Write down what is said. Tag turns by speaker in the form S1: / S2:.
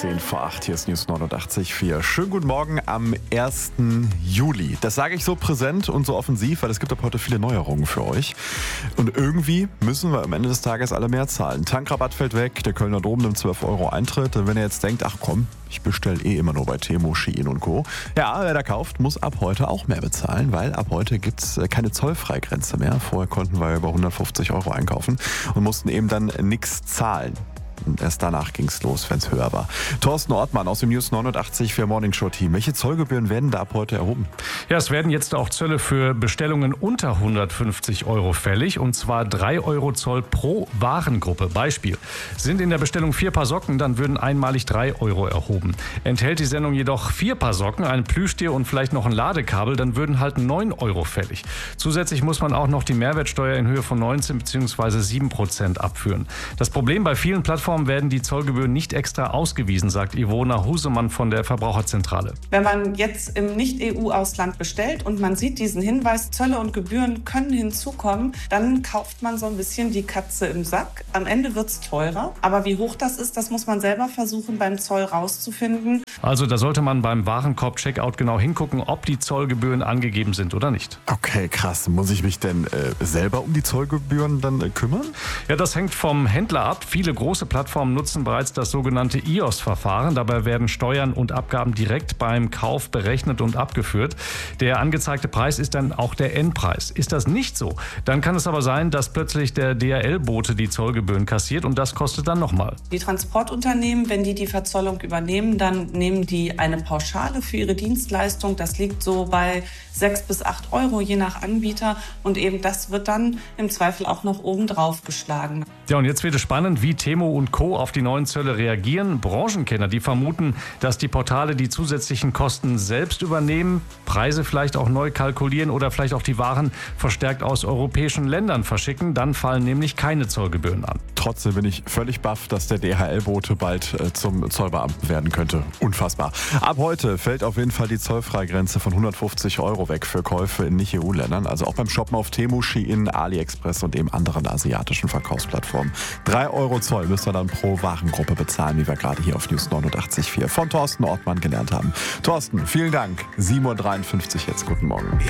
S1: 10 vor 8, hier ist News 89.4. Schönen guten Morgen am 1. Juli. Das sage ich so präsent und so offensiv, weil es gibt ab heute viele Neuerungen für euch. Und irgendwie müssen wir am Ende des Tages alle mehr zahlen. Tankrabatt fällt weg, der Kölner Dom nimmt 12 € Eintritt. Und wenn ihr jetzt denkt, ach komm, ich bestelle immer nur bei Temu, Shein und Co. Ja, wer da kauft, muss ab heute auch mehr bezahlen, weil ab heute gibt es keine Zollfreigrenze mehr. Vorher konnten wir über 150 € einkaufen und mussten eben dann nichts zahlen. Und erst danach ging es los, wenn es höher war. Thorsten Ortmann aus dem News 89.4 Morning Show Team. Welche Zollgebühren werden da ab heute erhoben?
S2: Ja, es werden jetzt auch Zölle für Bestellungen unter 150 € fällig. Und zwar 3 € Zoll pro Warengruppe. Beispiel: Sind in der Bestellung 4 Paar Socken, dann würden einmalig 3 € erhoben. Enthält die Sendung jedoch 4 Paar Socken, ein Plüschtier und vielleicht noch ein Ladekabel, dann würden halt 9 € fällig. Zusätzlich muss man auch noch die Mehrwertsteuer in Höhe von 19 bzw. 7% abführen. Das Problem: Bei vielen Plattformen werden die Zollgebühren nicht extra ausgewiesen, sagt Ivona Husemann von der Verbraucherzentrale.
S3: Wenn man jetzt im Nicht-EU-Ausland bestellt und man sieht diesen Hinweis, Zölle und Gebühren können hinzukommen, dann kauft man so ein bisschen die Katze im Sack. Am Ende wird es teurer, aber wie hoch das ist, das muss man selber versuchen beim Zoll rauszufinden.
S2: Also da sollte man beim Warenkorb-Checkout genau hingucken, ob die Zollgebühren angegeben sind oder nicht.
S1: Okay, krass. Muss ich mich denn selber um die Zollgebühren dann kümmern?
S2: Ja, das hängt vom Händler ab. Viele große Plattformen nutzen bereits das sogenannte IOS-Verfahren. Dabei werden Steuern und Abgaben direkt beim Kauf berechnet und abgeführt. Der angezeigte Preis ist dann auch der Endpreis. Ist das nicht so, dann kann es aber sein, dass plötzlich der DHL-Bote die Zollgebühren kassiert und das kostet dann nochmal.
S3: Die Transportunternehmen, wenn die Verzollung übernehmen, dann nehmen die eine Pauschale für ihre Dienstleistung. Das liegt so bei 6 bis 8 €, je nach Anbieter. Und eben das wird dann im Zweifel auch noch obendrauf geschlagen.
S2: Ja, und jetzt wird es spannend, wie Temu und Co. auf die neuen Zölle reagieren. Branchenkenner, die vermuten, dass die Portale die zusätzlichen Kosten selbst übernehmen, Preise vielleicht auch neu kalkulieren oder vielleicht auch die Waren verstärkt aus europäischen Ländern verschicken. Dann fallen nämlich keine Zollgebühren an.
S1: Trotzdem bin ich völlig baff, dass der DHL-Bote bald zum Zollbeamten werden könnte. Unfassbar. Ab heute fällt auf jeden Fall die Zollfreigrenze von 150 € weg für Käufe in Nicht-EU-Ländern. Also auch beim Shoppen auf Temu, Shein, AliExpress und eben anderen asiatischen Verkaufsplattformen. 3 € Zoll müsst ihr dann pro Warengruppe bezahlen, wie wir gerade hier auf News 89.4 von Thorsten Ortmann gelernt haben. Thorsten, vielen Dank. 7:53 Uhr jetzt. Guten Morgen.